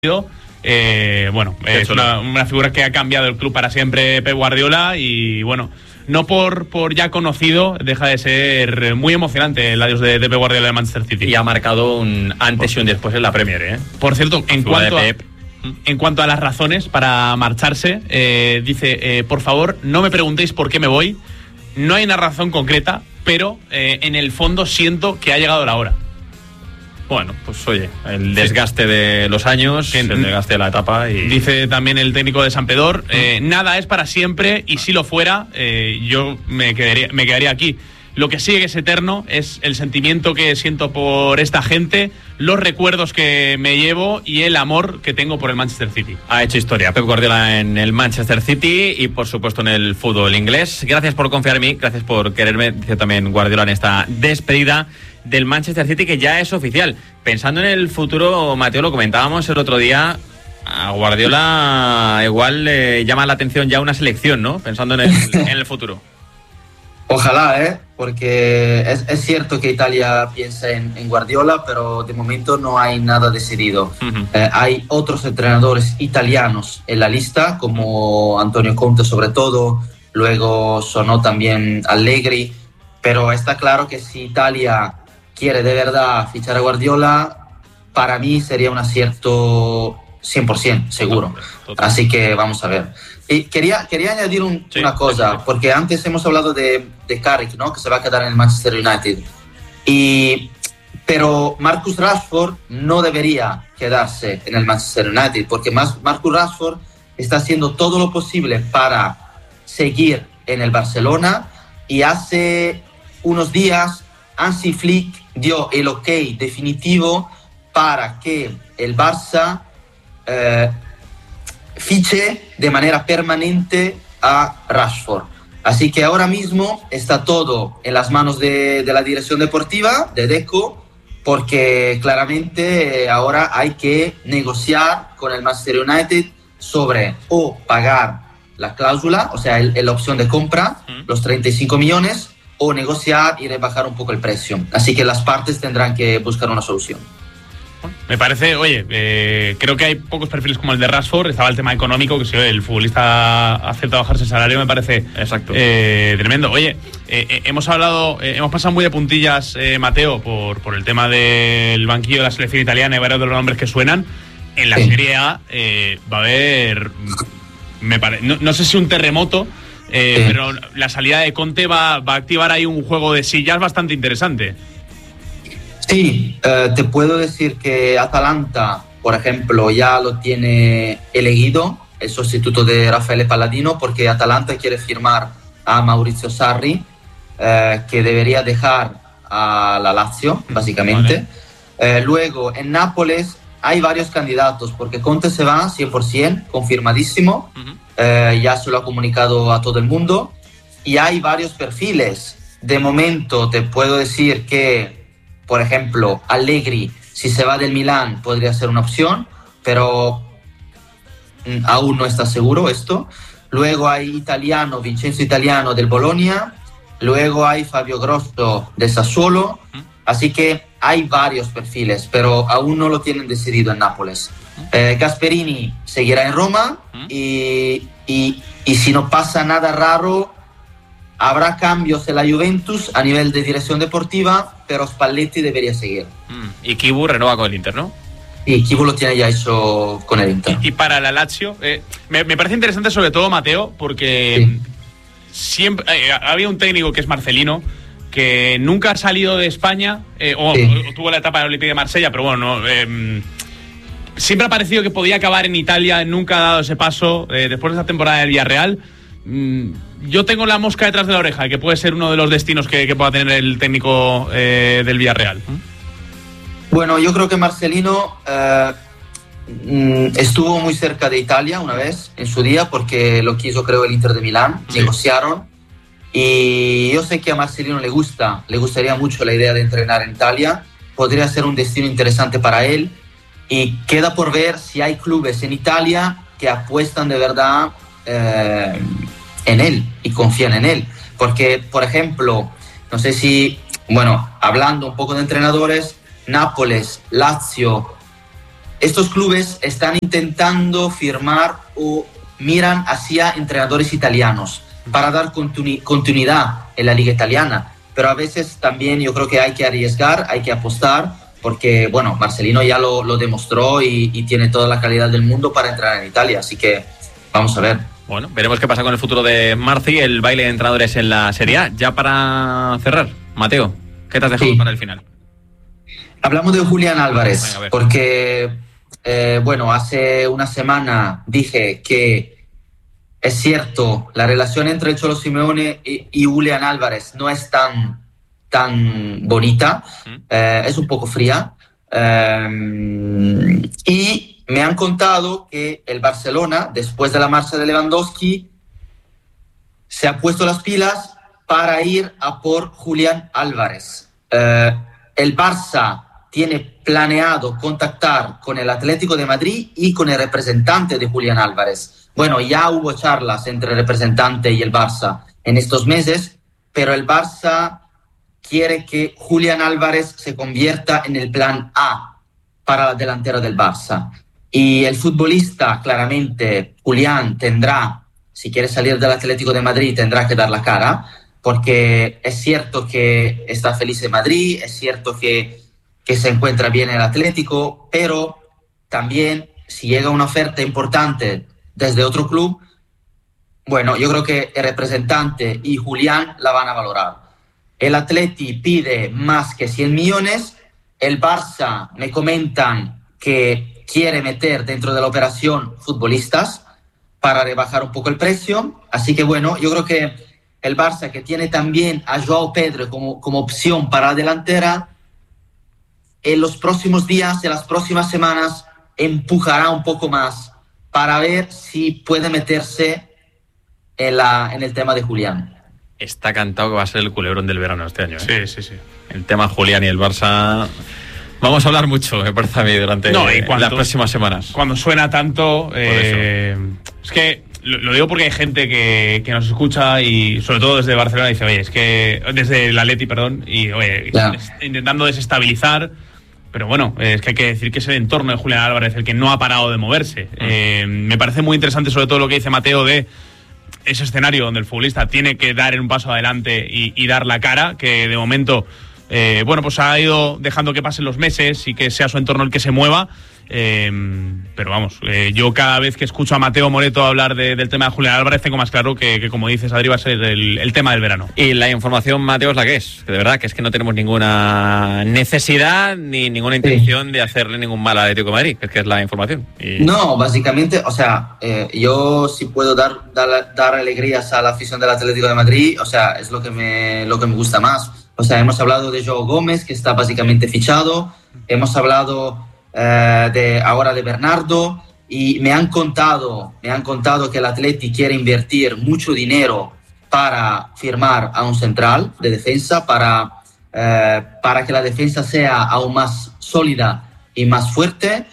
Bueno, es una figura que ha cambiado el club para siempre, Pep Guardiola, y bueno, no por ya conocido, deja de ser muy emocionante el adiós de Pep Guardiola de Manchester City. Y ha marcado un antes y un después en la Premier, ¿eh? Por cierto, en cuanto a las razones para marcharse, dice, por favor, no me preguntéis por qué me voy, no hay una razón concreta, pero en el fondo siento que ha llegado la hora. Bueno, pues oye, el desgaste de los años, el desgaste de la etapa. Y dice también el técnico de Sampdoria, nada es para siempre, y si lo fuera, yo me quedaría aquí. Lo que sigue que es eterno es el sentimiento que siento por esta gente, los recuerdos que me llevo y el amor que tengo por el Manchester City. Ha hecho historia Pep Guardiola en el Manchester City y por supuesto en el fútbol inglés. Gracias por confiar en mí, gracias por quererme, dice también Guardiola en esta despedida del Manchester City, que ya es oficial. Pensando en el futuro, Mateo, lo comentábamos el otro día, a Guardiola igual le llama la atención ya una selección, ¿no? Pensando en el futuro. Ojalá, porque es cierto que Italia piensa en Guardiola, pero de momento no hay nada decidido. Hay otros entrenadores italianos en la lista, como Antonio Conte sobre todo, luego sonó también Allegri, pero está claro que si Italia quiere de verdad fichar a Guardiola, para mí sería un acierto 100%, seguro. Así que vamos a ver. Y quería añadir una cosa, porque antes hemos hablado de Carrick, ¿no? Que se va a quedar en el Manchester United. Pero Marcus Rashford no debería quedarse en el Manchester United, porque Marcus Rashford está haciendo todo lo posible para seguir en el Barcelona, y hace unos días Hansi Flick dio el ok definitivo para que el Barça fiche de manera permanente a Rashford. Así que ahora mismo está todo en las manos de la dirección deportiva, de Deco, porque claramente ahora hay que negociar con el Manchester United sobre o pagar la cláusula, o sea, la opción de compra, los 35 millones, o negociar y rebajar un poco el precio. Así que las partes tendrán que buscar una solución. Me parece, creo que hay pocos perfiles como el de Rashford. Estaba el tema económico, que si el futbolista acepta bajarse el salario, me parece exacto, tremendo. Oye, hemos pasado muy de puntillas, Mateo, por el tema del banquillo de la selección italiana y varios de los nombres que suenan. En la Serie A va a haber, no sé si un terremoto, pero la salida de Conte va a activar ahí un juego de sillas bastante interesante. Sí, te puedo decir que Atalanta, por ejemplo, ya lo tiene elegido, el sustituto de Raffaele Palladino, porque Atalanta quiere firmar a Maurizio Sarri, que debería dejar a la Lazio, básicamente. Vale. Luego, en Nápoles hay varios candidatos, porque Conte se va 100%, confirmadísimo, ya se lo ha comunicado a todo el mundo, y hay varios perfiles. De momento te puedo decir que, por ejemplo, Allegri, si se va del Milán, podría ser una opción, pero aún no está seguro esto. Luego hay Vincenzo Italiano del Bologna, luego hay Fabio Grosso del Sassuolo, así que hay varios perfiles, pero aún no lo tienen decidido en Nápoles. Gasperini seguirá en Roma y si no pasa nada raro, habrá cambios en la Juventus a nivel de dirección deportiva, pero Spalletti debería seguir. Y Kibu renueva con el Inter, ¿no? Y Kibu lo tiene ya hecho con el Inter. Y para la Lazio, me parece interesante sobre todo, Mateo, porque siempre había un técnico que es Marcelino, que nunca ha salido de España, o tuvo la etapa de Olympique de Marsella, pero bueno, siempre ha parecido que podía acabar en Italia, nunca ha dado ese paso. Después de esa temporada del Villarreal, yo tengo la mosca detrás de la oreja, que puede ser uno de los destinos que pueda tener el técnico del Villarreal. Bueno, yo creo que Marcelino estuvo muy cerca de Italia una vez en su día, porque lo quiso, creo, el Inter de Milán, negociaron, y yo sé que a Marcelino le gustaría mucho la idea de entrenar en Italia, podría ser un destino interesante para él, y queda por ver si hay clubes en Italia que apuestan de verdad en él y confían en él, porque, por ejemplo, no sé si, hablando un poco de entrenadores, Nápoles, Lazio, estos clubes están intentando firmar o miran hacia entrenadores italianos para dar continuidad en la liga italiana. Pero a veces también yo creo que hay que arriesgar, hay que apostar, porque, bueno, Marcelino ya lo demostró y tiene toda la calidad del mundo para entrar en Italia, así que vamos a ver. Bueno, veremos qué pasa con el futuro de Marci, el baile de entrenadores en la Serie A. Ya para cerrar, Mateo, ¿qué te has dejado para el final? Hablamos de Julián Álvarez, porque, bueno, hace una semana dije que es cierto, la relación entre el Cholo Simeone y Julián Álvarez no es tan bonita, es un poco fría. Y me han contado que el Barcelona, después de la marcha de Lewandowski, se ha puesto las pilas para ir a por Julián Álvarez. El Barça tiene planeado contactar con el Atlético de Madrid y con el representante de Julián Álvarez. Bueno, ya hubo charlas entre el representante y el Barça en estos meses, pero el Barça quiere que Julián Álvarez se convierta en el plan A para la delantera del Barça. Y el futbolista, claramente, Julián tendrá, si quiere salir del Atlético de Madrid, tendrá que dar la cara, porque es cierto que está feliz en Madrid, es cierto que se encuentra bien en el Atlético, pero también si llega una oferta importante desde otro club, bueno, yo creo que el representante y Julián la van a valorar. El Atleti pide más que 100 millones, el Barça me comentan que quiere meter dentro de la operación futbolistas para rebajar un poco el precio, así que bueno, yo creo que el Barça, que tiene también a Joao Pedro como opción para la delantera, en los próximos días, en las próximas semanas, empujará un poco más para ver si puede meterse en el tema de Julián. Está cantado que va a ser el culebrón del verano este año, ¿eh? Sí. El tema Julián y el Barça... Vamos a hablar mucho, me parece a mí, durante las próximas semanas. Cuando suena tanto... es que lo digo porque hay gente que nos escucha y sobre todo desde Barcelona dice, oye, es que... Desde el Atleti, perdón, y oye, claro, intentando desestabilizar... Pero bueno, es que hay que decir que es el entorno de Julián Álvarez el que no ha parado de moverse. Me parece muy interesante sobre todo lo que dice Mateo de ese escenario donde el futbolista tiene que dar un paso adelante y dar la cara, que de momento, bueno, pues ha ido dejando que pasen los meses y que sea su entorno el que se mueva. Pero vamos, yo cada vez que escucho a Mateo Moreto hablar del tema de Julián Álvarez tengo más claro que como dices, Adri, va a ser el tema del verano. Y la información, Mateo, es la que es, que de verdad que es que no tenemos ninguna necesidad ni ninguna intención de hacerle ningún mal al Atlético de Madrid, que es la información. No, básicamente, o sea, yo si puedo dar alegrías a la afición del Atlético de Madrid, o sea, es lo que me gusta más. O sea, hemos hablado de Joao Gómez, que está básicamente fichado, hemos hablado ahora de Bernardo, y me han contado que el Atleti quiere invertir mucho dinero para firmar a un central de defensa, para que la defensa sea aún más sólida y más fuerte.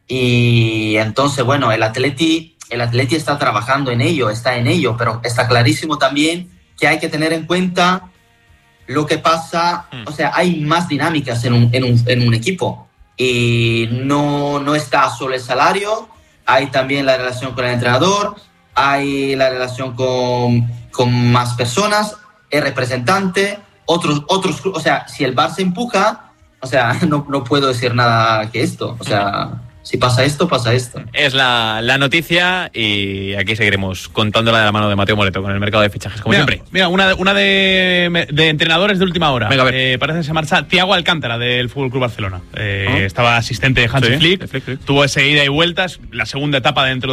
Y entonces, bueno, el Atleti está trabajando en ello, pero está clarísimo también que hay que tener en cuenta lo que pasa. O sea, hay más dinámicas en un equipo. Y no está solo el salario, hay también la relación con el entrenador, hay la relación con más personas, el representante, otros, o sea, si el Barça empuja, o sea, no puedo decir nada que esto, o sea... Si pasa esto, pasa esto. Es la noticia y aquí seguiremos contándola de la mano de Mateo Moreto con el mercado de fichajes, como siempre. Mira, una de entrenadores de última hora. Venga, a ver. Parece que se marcha Thiago Alcántara del FC Barcelona. Estaba asistente de Hansi Flick. Tuvo esa ida y vueltas, la segunda etapa dentro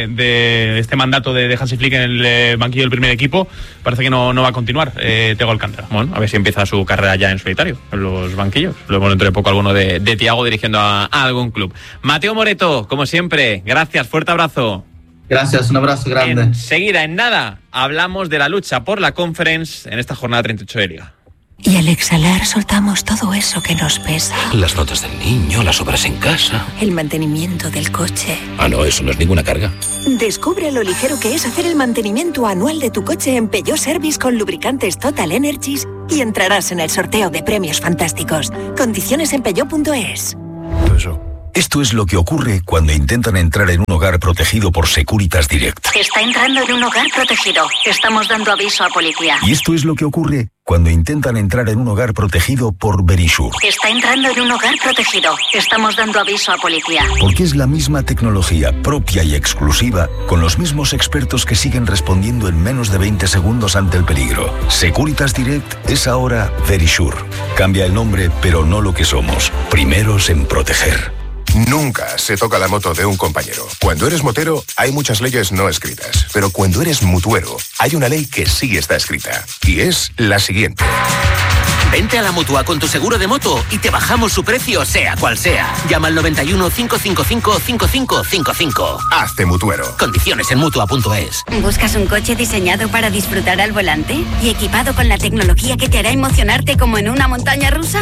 de este mandato de Hansi Flick en el banquillo del primer equipo. Parece que no va a continuar Thiago Alcántara. Bueno, a ver si empieza su carrera ya en solitario, en los banquillos. Luego dentro de poco alguno de Thiago dirigiendo a algún club. Mateo Moreto, como siempre, gracias, fuerte abrazo. Gracias, un abrazo grande. Enseguida, en nada, hablamos de la lucha por la Conference en esta jornada 38 de Liga. Y al exhalar soltamos todo eso que nos pesa. Las notas del niño, las obras en casa. El mantenimiento del coche. Ah, no, eso no es ninguna carga. Descubre lo ligero que es hacer el mantenimiento anual de tu coche en Peugeot Service con lubricantes Total Energies y entrarás en el sorteo de premios fantásticos. Condiciones en peugeot.es. Eso. Esto es lo que ocurre cuando intentan entrar en un hogar protegido por Securitas Direct. Está entrando en un hogar protegido. Estamos dando aviso a policía. Y esto es lo que ocurre cuando intentan entrar en un hogar protegido por Verisure. Está entrando en un hogar protegido. Estamos dando aviso a policía. Porque es la misma tecnología propia y exclusiva, con los mismos expertos que siguen respondiendo en menos de 20 segundos ante el peligro. Securitas Direct es ahora Verisure. Cambia el nombre, pero no lo que somos. Primeros en proteger. Nunca se toca la moto de un compañero. Cuando eres motero, hay muchas leyes no escritas. Pero cuando eres mutuero, hay una ley que sí está escrita. Y es la siguiente. Vente a la Mutua con tu seguro de moto y te bajamos su precio, sea cual sea. Llama al 91 555 5555. Hazte mutuero. Condiciones en Mutua.es. ¿Buscas un coche diseñado para disfrutar al volante? ¿Y equipado con la tecnología que te hará emocionarte como en una montaña rusa?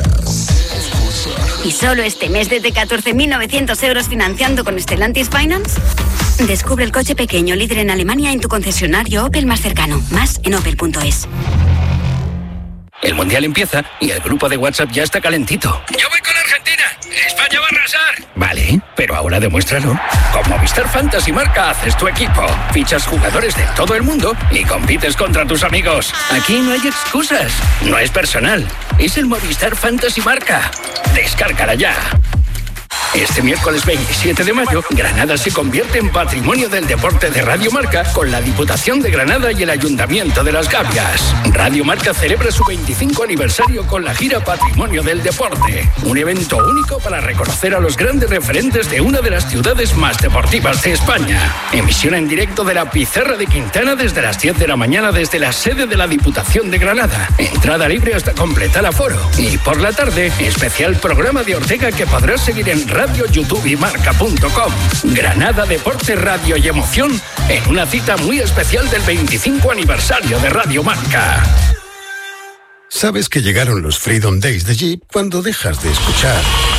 ¿Y solo este mes desde 14.900 euros financiando con Stellantis Finance? Descubre el coche pequeño líder en Alemania en tu concesionario Opel más cercano. Más en opel.es. El Mundial empieza y el grupo de WhatsApp ya está calentito. Yo voy con Argentina. España va a arrasar. Vale, pero ahora demuéstralo. Con Movistar Fantasy Marca haces tu equipo. Fichas jugadores de todo el mundo y compites contra tus amigos. Aquí no hay excusas. No es personal. Es el Movistar Fantasy Marca. Descárgala ya. Este miércoles 27 de mayo, Granada se convierte en Patrimonio del Deporte de Radio Marca con la Diputación de Granada y el Ayuntamiento de Las Gavias. Radio Marca celebra su 25 aniversario con la gira Patrimonio del Deporte, un evento único para reconocer a los grandes referentes de una de las ciudades más deportivas de España. Emisión en directo de la Pizarra de Quintana desde las 10 de la mañana desde la sede de la Diputación de Granada. Entrada libre hasta completar aforo. Y por la tarde, especial programa de Ortega que podrás seguir en Radio, YouTube y Marca.com. Granada, deporte, radio y emoción en una cita muy especial del 25 aniversario de Radio Marca. ¿Sabes que llegaron los Freedom Days de Jeep cuando dejas de escuchar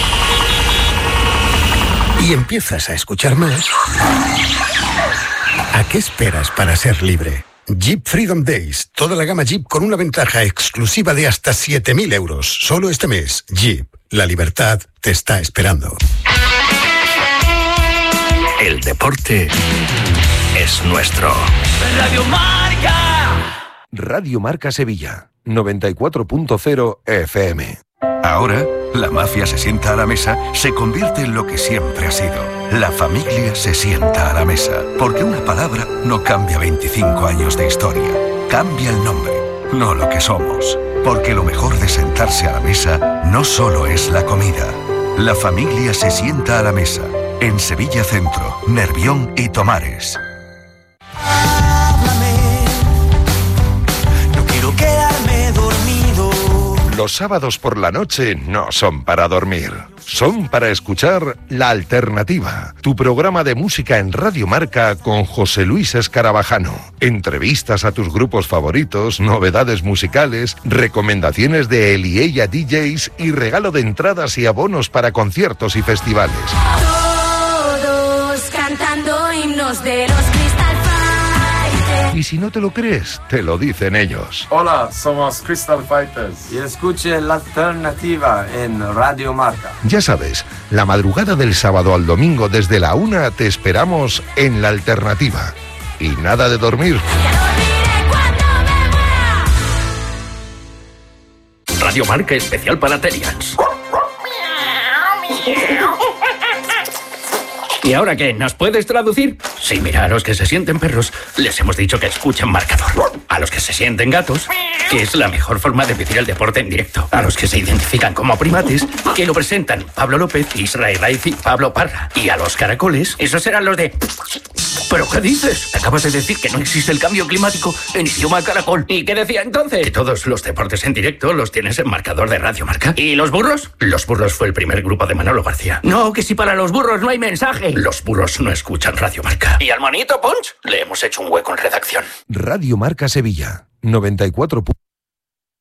y empiezas a escuchar más? ¿A qué esperas para ser libre? Jeep Freedom Days. Toda la gama Jeep con una ventaja exclusiva de hasta 7.000 euros. Solo este mes. Jeep. La libertad te está esperando. El deporte es nuestro. Radio Marca. Radio Marca Sevilla, 94.0 FM. Ahora, la mafia se sienta a la mesa, se convierte en lo que siempre ha sido. La familia se sienta a la mesa, porque una palabra no cambia 25 años de historia. Cambia el nombre, no lo que somos. Porque lo mejor de sentarse a la mesa no solo es la comida. La familia se sienta a la mesa, en Sevilla Centro, Nervión y Tomares. No quiero quedarme dormido. Los sábados por la noche no son para dormir, son para escuchar La Alternativa, tu programa de música en Radio Marca con José Luis Escarabajano. Entrevistas a tus grupos favoritos, novedades musicales, recomendaciones de él y ella DJs y regalo de entradas y abonos para conciertos y festivales. Todos cantando himnos de los Crystal Fighters. Y si no te lo crees, te lo dicen ellos. Hola, somos Crystal Fighters y escuchen La Alternativa en Radio Marca. Ya sabes, la madrugada del sábado al domingo desde la 1 te esperamos en La Alternativa. Y nada de dormir. Radio Marca especial para Telians. ¿Y ahora qué? ¿Nos puedes traducir? Sí, mira, a los que se sienten perros les hemos dicho que escuchen marcador. A los que se sienten gatos, que es la mejor forma de vivir el deporte en directo. A los que se identifican como primates, que lo presentan Pablo López, Israel Raiz y Pablo Parra. Y a los caracoles, esos serán los de... ¿Pero qué dices? Acabas de decir que no existe el cambio climático en idioma caracol. ¿Y qué decía entonces? Que todos los deportes en directo los tienes en marcador de Radio Marca. ¿Y los burros? Los burros fue el primer grupo de Manolo García. No, que si para los burros no hay mensaje. Los burros no escuchan Radio Marca. ¿Y al monito Punch? Le hemos hecho un hueco en redacción. Radio Marca Sevilla, 94.